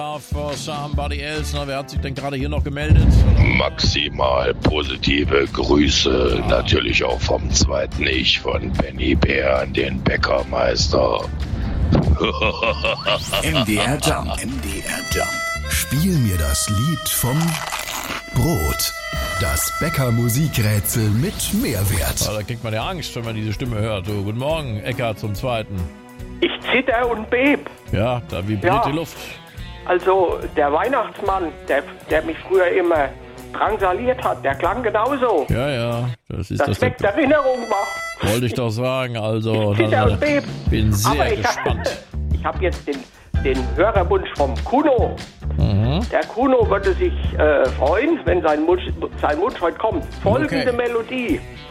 For somebody else. Na, wer hat sich denn gerade hier noch gemeldet? Maximal positive Grüße, natürlich auch vom zweiten Ich von Benny Bär an den Bäckermeister. MDR Jump. Spiel mir das Lied vom Brot. Das Bäcker-Musikrätsel mit Mehrwert. Da kriegt man ja Angst, wenn man diese Stimme hört. So, guten Morgen, Eckart zum Zweiten. Ich zitter und beb. Ja, da vibriert die Luft. Also der Weihnachtsmann, der mich früher immer drangsaliert hat, der klang genauso. Ja, das ist das weckt Erinnerung wach. Wollte ich doch sagen, also. Ich zitter und beb. Bin sehr gespannt. Ich hab jetzt den Hörerwunsch vom Kuno. Der Kuno würde sich freuen, wenn sein Wunsch heute kommt. Folgende Melodie.